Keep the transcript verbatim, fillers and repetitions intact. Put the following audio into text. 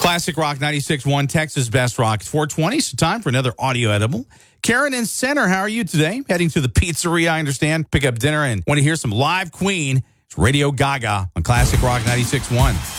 Classic Rock ninety-six point one, Texas Best Rock. It's four twenty, so time for another audio edible. Karen in Center, how are you today? Heading to the pizzeria, I understand. Pick up dinner and want to hear some live Queen. It's Radio Gaga on Classic Rock ninety-six point one.